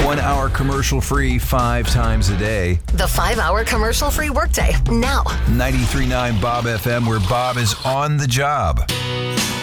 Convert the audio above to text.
1 hour commercial free 5 times a day. The 5-hour commercial-free workday, now. 93.9 Bob FM, where Bob is on the job.